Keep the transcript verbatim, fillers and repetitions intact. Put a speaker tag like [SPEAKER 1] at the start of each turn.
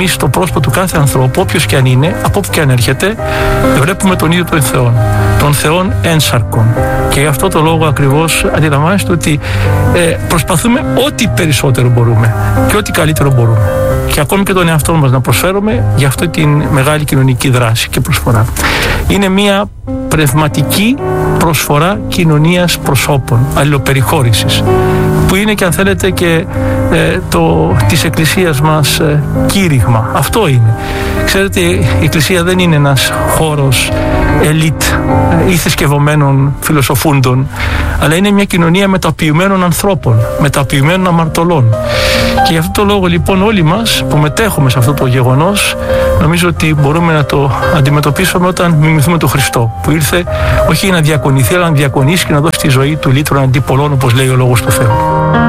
[SPEAKER 1] εμείς το πρόσωπο του κάθε ανθρώπου, όποιος και αν είναι, από όπου και αν έρχεται, βλέπουμε τον ίδιο τον Θεό, τον Θεόν ένσαρκον. Και γι' αυτό το λόγο ακριβώς αντιλαμβάνεστε ότι ε, προσπαθούμε ό,τι περισσότερο μπορούμε και ό,τι καλύτερο μπορούμε. Και ακόμη και τον εαυτό μας να προσφέρουμε για αυτή τη μεγάλη κοινωνική δράση και προσφορά. Είναι μια πνευματική προσφορά κοινωνίας προσώπων, αλληλοπεριχώρησης, που είναι και αν θέλετε και ε, το, της Εκκλησίας μας ε, κήρυγμα. Αυτό είναι. Ξέρετε, η Εκκλησία δεν είναι ένας χώρος ελίτ ή θρησκευωμένων φιλοσοφούντων, αλλά είναι μια κοινωνία μεταποιημένων ανθρώπων, μεταποιημένων αμαρτωλών. Και γι' αυτό το λόγο λοιπόν όλοι μας που μετέχουμε σε αυτό το γεγονός, νομίζω ότι μπορούμε να το αντιμετωπίσουμε όταν μιμηθούμε τον Χριστό, που ήρθε όχι για να διακονηθεί, αλλά να διακονήσει και να δώσει τη ζωή του λύτρων αντί πολλών, όπως λέει ο Λόγος του Θεού.